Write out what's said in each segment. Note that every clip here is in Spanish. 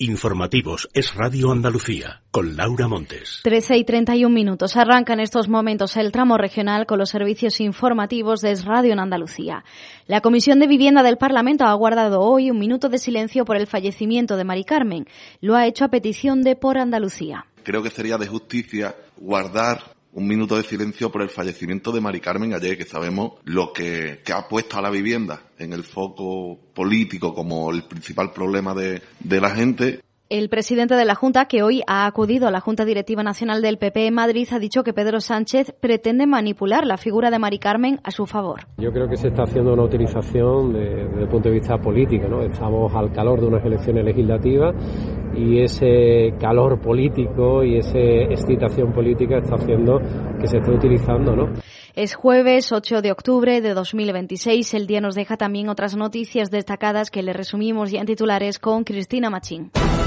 Informativos Es Radio Andalucía, con Laura Montes. 13:31. Arranca en estos momentos el tramo regional con los servicios informativos de Es Radio en Andalucía. La Comisión de Vivienda del Parlamento ha guardado hoy un minuto de silencio por el fallecimiento de Mari Carmen. Lo ha hecho a petición de Por Andalucía. Creo que sería de justicia guardar un minuto de silencio por el fallecimiento de Mari Carmen ayer, que sabemos lo que ha puesto a la vivienda en el foco político como el principal problema de la gente. El presidente de la Junta, que hoy ha acudido a la Junta Directiva Nacional del PP en Madrid, ha dicho que Pedro Sánchez pretende manipular la figura de Mari Carmen a su favor. Yo creo que se está haciendo una utilización desde el punto de vista político, ¿no? Estamos al calor de unas elecciones legislativas y ese calor político y esa excitación política está haciendo que se esté utilizando, ¿no? Es jueves 8 de octubre de 2026. El día nos deja también otras noticias destacadas que le resumimos ya en titulares con Cristina Machín.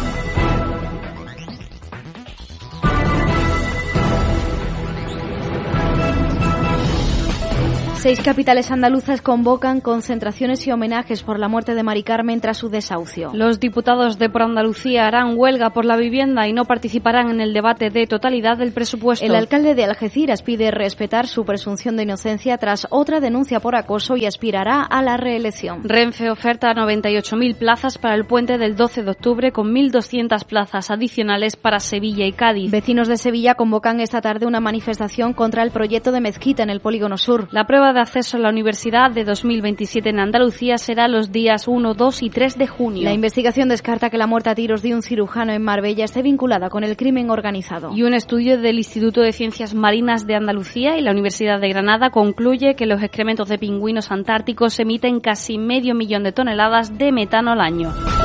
6 capitales andaluzas convocan concentraciones y homenajes por la muerte de Mari Carmen tras su desahucio. Los diputados de Por Andalucía harán huelga por la vivienda y no participarán en el debate de totalidad del presupuesto. El alcalde de Algeciras pide respetar su presunción de inocencia tras otra denuncia por acoso y aspirará a la reelección. Renfe oferta 98.000 plazas para el puente del 12 de octubre con 1.200 plazas adicionales para Sevilla y Cádiz. Vecinos de Sevilla convocan esta tarde una manifestación contra el proyecto de mezquita en el Polígono Sur. La prueba de acceso a la universidad de 2027 en Andalucía será los días 1, 2 y 3 de junio. La investigación descarta que la muerte a tiros de un cirujano en Marbella esté vinculada con el crimen organizado. Y un estudio del Instituto de Ciencias Marinas de Andalucía y la Universidad de Granada concluye que los excrementos de pingüinos antárticos emiten casi 500.000 toneladas de metano al año.